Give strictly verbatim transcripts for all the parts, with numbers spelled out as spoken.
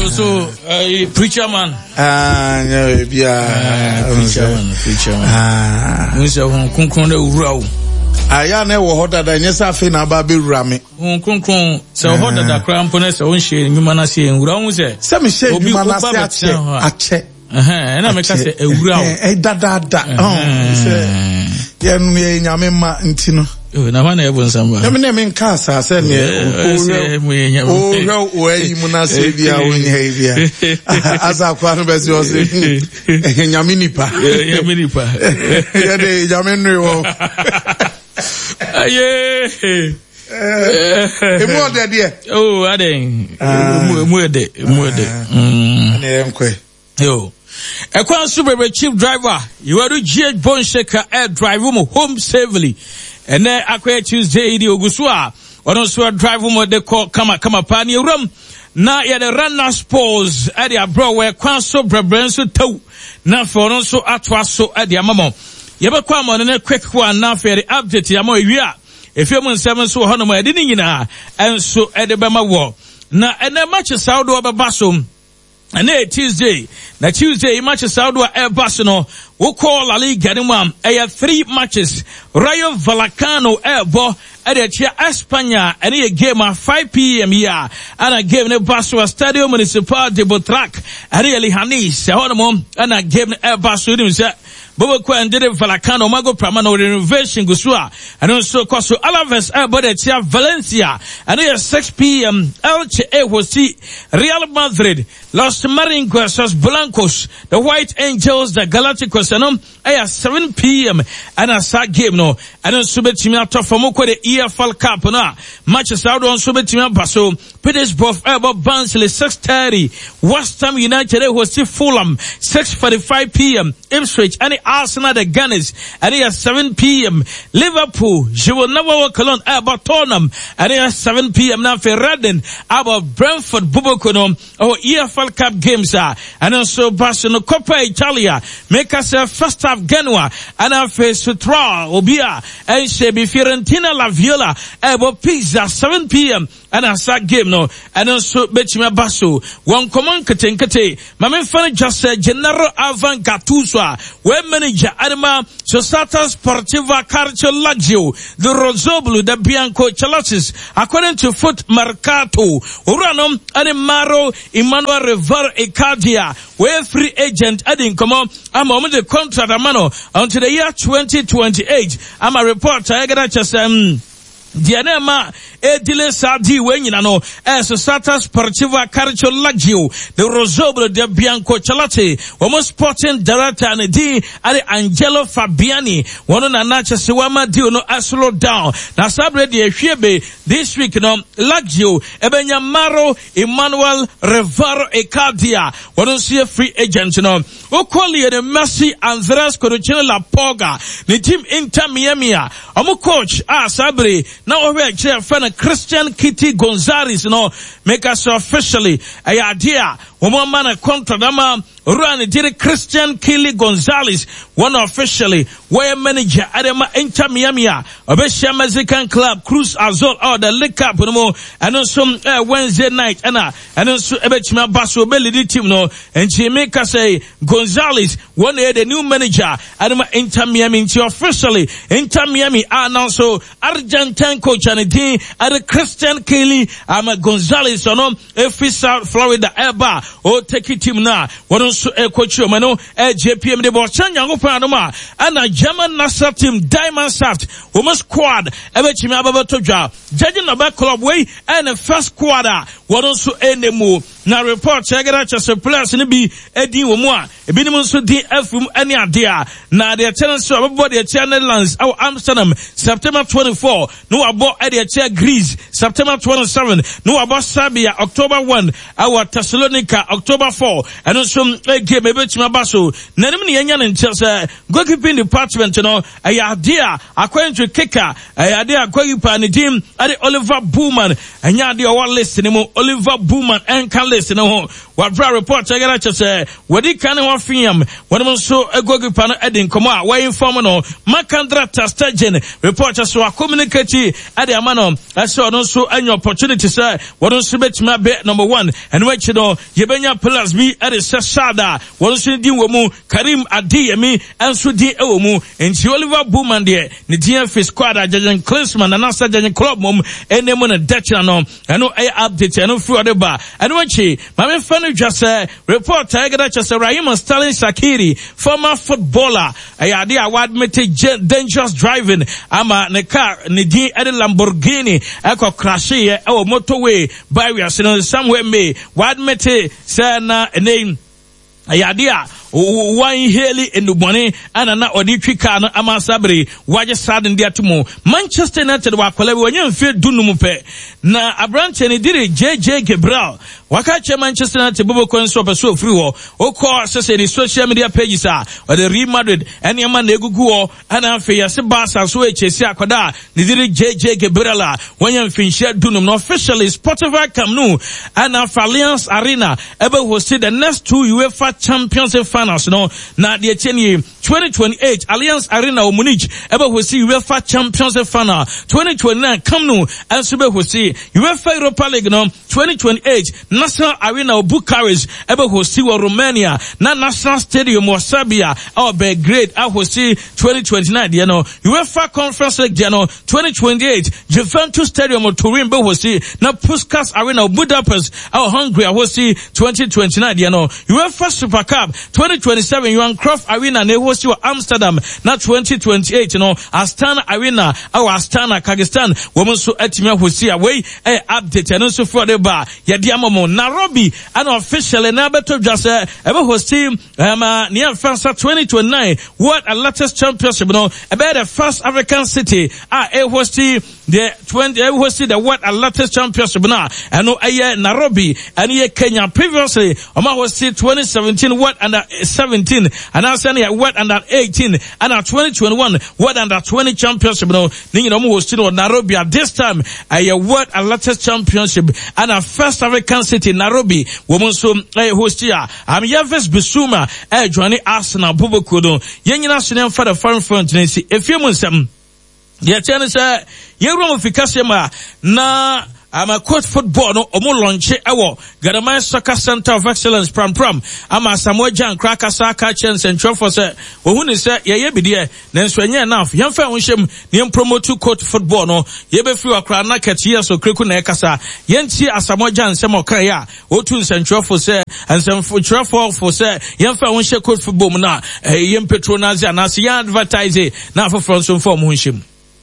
Oh, so uh, preacher man. Ah, no, yeah, preacher man, preacher man. Ah, we say won konkron de wura wo. Aya na wo hoda da nyesa afi na ba be wura me. Won konkron se hoda da kra mpo na se won hye nyuma na se wura wo se. Se me hye nyuma na se ache, ache. Eh, na me ka se ewura wo. Eh, da da da. Oh, se ye nu ye nyame ma ntino. Oh, na wana yebo nsamba. Na me na me nka asa se ne o o o o ayi mu na se bia o nya bia. Asa kwa no be se o se. Nyame nipa. Nyame nipa. Ya de nyame nu wo. Aye. Eh, emo de de. Oh, aden. Emo de, emo de. Mm. Na enkwe. Yo. Ekwan super chief driver, you are G H Bone Shaker air drive home home safely. And then akwe Tuesday di ogusua. Ono so drive home de call kama kama pa ni ram. Na ya the runner spores at the bro where kwan so brebren so tow. Na for ono so atwa so at the amamo. Yebe kwa mo ne quick one na for the update ya mo ewia. Efi mo nsem so hono mo edi ni nyina enso e de bema wo. Na ene match Saudi obabasom. And then Tuesday, na Tuesday matches Saudi Airbus no, we call La Liga anymore. I have three matches. Rayo Vallecano Airbo at the Chia Espana, and a game at five p.m. here. And a game in Basua Stadio Municipal de Botrac, and really Hanis, and a game in Airbus with him. Bobo kwa ndere Vallecano mago pramano renovation gusua and also koso Alaves Airbo Chia Valencia and at six p.m. Elche Ehosi Real Madrid Los Marincos Blancos the White Angels the Galacticos and at seven p.m. and a sa game no and also betimia tofamoko the E F L Cup na matches out on so betimia baso Petersburg Airbo Barnsley six thirty West Ham United Ehosi Fulham six forty-five p.m. Ipswich and Arsenal the Gunners and at seven p.m. Liverpool she will never walk alone about Tottenham and at seven p.m. now for Redden about Brentford Bubokono or E F L Cup games are and also Barcelona Coppa Italia make us a first half Genoa and a face Sutra Obia and Shebi Fiorentina La Viola about Pizza seven p.m. and a sack game no and also Betchima Basso one common kate kate Mamin Fana just said General Avan Gattuso where manager Adama Società Sportiva Calcio Lazio the Rozzoblu the Bianco Chalasis according to Foot Mercato Uranum and Maro Emmanuel Rivera Icardia where free agent adding come on I'm on the contract amano until the year twenty twenty-eight I'm a reporter I got just um Dianema Edile Sadi Wenino as Società Sportiva Calcio Lazio the Rozzoblu de Bianco Chalate almost sporting director and D and Angelo Fabiani one on a nacha Siwama Dio no slow down na sabre de Shebe this week no Lazio Ebenya Maro Emmanuel Rivera Icardia one on see a free agent no Okoli the Messi Andres Corucino La Poga the team Inter Miami omo coach ah sabre now we actually friend Christian Kitty Gonzalez no make us officially a idea woman man a contract ama run did Christian Kelly Gonzalez one officially where manager Adama Inter Miami Obesha Mexican club Cruz Azul or the League Cup no and also uh, Wednesday night and uh, and also Ebechima Basso Belly team no and she make us say Gonzalez one day the new manager Adama Inter Miami officially Inter Miami announced so Argentine coach and the and Christian Kelly I'm a Gonzalez or no F South Florida Eba or take it team now one also a coach mano a J P M de Bochanya Opanoma and a German national team Diamond Shaft woman squad Ebechima Baba Toja judging the back club way and the first quarter one also anymore now report check just a players in be Eddie Womwa a minimum so D F any idea now the attendance of everybody at Netherlands our Amsterdam September twenty-fourth no about at the chair Greece September twenty-seventh no about Serbia October first our Thessalonica October fourth and also a game Ebechima Basso Nenimini Yanyan in Chelsea goalkeeping department you know a idea according to kicker a idea goalkeeper and the team at Oliver Booman and ya the one list anymore Oliver Booman and Canley specialist no what bra report I got to say what he can wa fiam when I'm so a gogi pan edin come out why inform no Makandra Tastagen report so a communicate at the amano I saw no so any opportunity sir what don't submit my bet number one and which you know Yebenya plus me at the Sasada what don't di womu Karim Adi me and so di ewomu and she Oliver Bowman there the D F squad Jajan Klinsman and Nasa Jajan Club mum and them on a Dutch no I know I update I know through the bar and when she my friend just uh, report I got just uh, Raheem Sterling Shaqiri former footballer I had the award mete dangerous driving ama ne car ne din at Lamborghini echo crash here our motorway barriers you know somewhere may wad mete say na name ayadia one Haley in the money and na odi twika no amasabre waje sadin dia tumo Manchester United wa kwale when you feel dunum pe na abranche ne dire J J Gabriel waka che Manchester United bobo kwanso peso free wo okọ sese ni social media pages a or the Real Madrid ene ma na egugu wo ana afi yase Barca so echesi akoda ne dire J J Gabriel a when you finshia dunum no officially Spotify Camp Nou and Allianz Arena ebe hosted the next two UEFA Champions League finals no na the twenty twenty-eight Allianz Arena o Munich ebe hosi UEFA Champions League final twenty twenty-nine Camp Nou and so be hosi UEFA Europa League no twenty twenty-eight National Arena o Bucharest ebe hosi wa Romania na National Stadium o Serbia or Belgrade a hosi twenty twenty-nine you know UEFA Conference League you know twenty twenty-eight Juventus Stadium o Turin be hosi na Puskas Arena o Budapest or Hungary a hosi twenty twenty-nine you know UEFA Super Cup twenty twenty-seven Johan Cruyff Arena ne hosi wa Amsterdam na twenty twenty-eight you know Astana Arena or Astana Kazakhstan women so etimia hosi away eh update and so for the bar yadi amomo Nairobi and officially na beto just eh ebe hosti um near Fansa twenty twenty-nine World Athletics Championship no about the first African city ah eh hosti the twenty eh hosti the World Athletics Championship na and no eh Nairobi and here Kenya previously oma hosti twenty seventeen World Under seventeen and now saying World Under eighteen and now twenty twenty-one World Under twenty Championship no ninyi no mo hosti no Nairobi at this time a World Athletics Championship and a first African city Nairobi women so eh host here am Yves Bissouma eh joining Arsenal Boboko no yenyina so for the foreign front nsi efie mu nsem ye tiane say ye romo fikasema na ama coach football no omo launch ewo Gadamai Soccer Center of Excellence pram pram ama Samuel Jan Kraka Saka chance and for say wo hu ni say ye ye bidie nanso enye enough ye mfa wonhyem ne promote coach football no ye be free akra na kati so kreku na ekasa ye nti Samuel Jan sem okan ya o tu nsentro for say ansem for for say ye mfa wonhye coach football mu na ye petronazi anase ye advertise na for front so for mu hnhyem.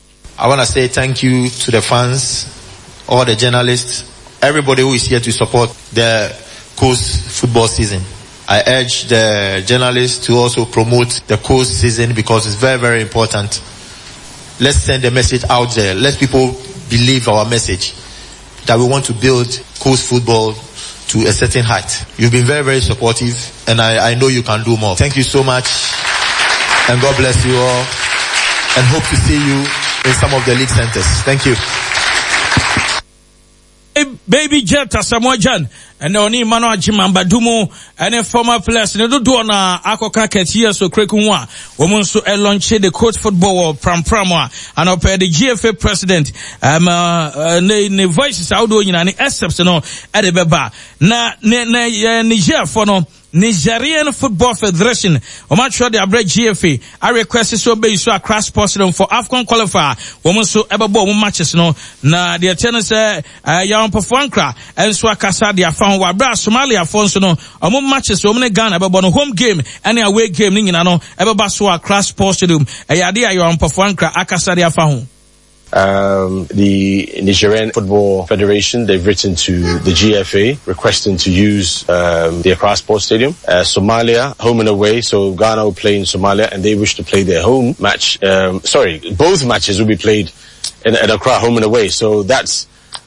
I want to say thank you to the fans, all the journalists, everybody who is here to support the Coast football season. I urge the journalists to also promote the Coast season because it's very, very important. Let's send a message out there. Let people believe our message that we want to build Coast football to a certain height. You've been very, very supportive and I, I know you can do more. Thank you so much and God bless you all and hope to see you in some of the league centers. Thank you. Baby Jetta Samuel Jan and oni mano ajimamba dumo and a former players ne do do na akoka ketia so krekunwa women so e launch the coach football pram pram and up the G F A president um uh, ne ne voices audio nyina ne excepts no e de beba na ne ne Niger for no Nigerian Football Federation oman sure the average G F A I request so be so a crash position for AFCON qualifier women so ebebo mo matches no na the tennis eh ya performance and so akasa dia fan wa bra Somalia fonso no omo matches women Ghana ebebo no home game and away game ni nyina no ebeba so a crash position eh ya dia ya performance akasa dia fan. Um, the Nigerian Football Federation, they've written to the G F A requesting to use um, the Accra Sports Stadium. Uh, Somalia, home and away, so Ghana will play in Somalia and they wish to play their home match. Um, sorry, both matches will be played in, at Accra, home and away. So that's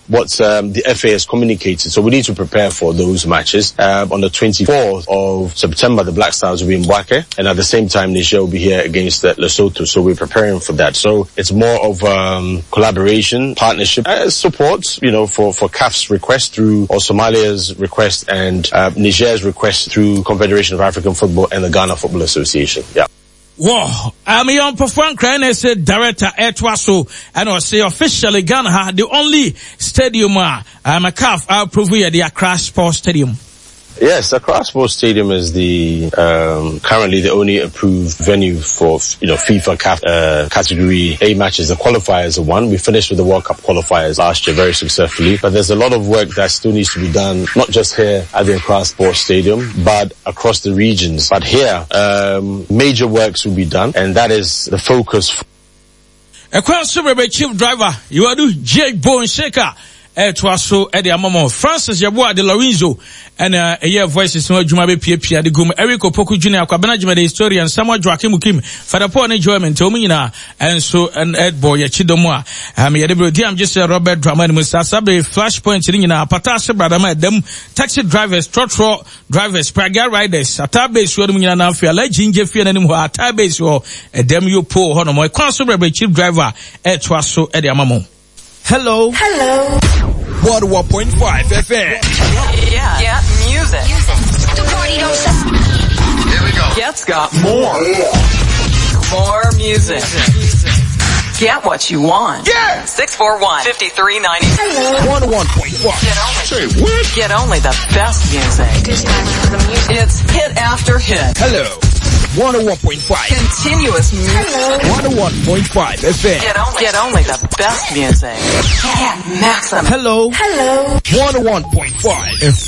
what um, the F A has communicated. So we need to prepare for those matches. Uh, on the twenty-fourth of September, the Black Stars will be in Bouaké, and at the same time, Niger will be here against uh, Lesotho. So we're preparing for that. So it's more of um, collaboration, partnership, uh, support, you know, for, for C A F's request through, or Somalia's request and uh, Niger's request through Confederation of African Football and the Ghana Football Association. Yeah. Wow, I'm a young performer, director Etwaso, and I say officially Ghana, the only stadium, uh, I'm a C A F, I'll prove you the Accra Sports Stadium. Yes, Accra Sports Stadium is the um, currently the only approved venue for, you know, FIFA C A F uh, Category A matches. The qualifiers are one. We finished with the World Cup qualifiers last year very successfully, but there's a lot of work that still needs to be done, not just here at the Accra Sports Stadium, but across the regions. But here, um, major works will be done, and that is the focus. Accra Super Chief Driver, you are do Jake Bone Shaker. Etwaso Eddie Amamo Francis Yabua de Lorenzo and uh, a year voices no Jumabe P P the Gum Eric Opoku Junior Kwabena Juma the historian Samuel Joakim Kim Father Paul enjoyment Omina and so an Ed Boy Chidomwa um Yadebro Diam just Robert Draman Musasabe flashpoint in na Patasha Bradama them taxi drivers trotro drivers praga riders atabe so dem nyina na afia la jinje fie nanim ho atabe so dem yo po ho no mo Accra Super Chief Driver Etwaso Eddie Amamo. Hello. Hello. one oh one point five F M. Yeah. Yeah. Yeah. Music. Music. The party don't stop. Here we go. Get's got more. More music. Get what you want. Yeah. six four one, five three nine zero. Hello. one oh one point five. Get only, Say what? Get only the best music. Good time for the music. It's hit after hit. Hello. one oh one point five. Continuous music. one oh one point five F M. Get only, get only the best music. Yeah, maximum. Hello. Hello. one oh one point five F M.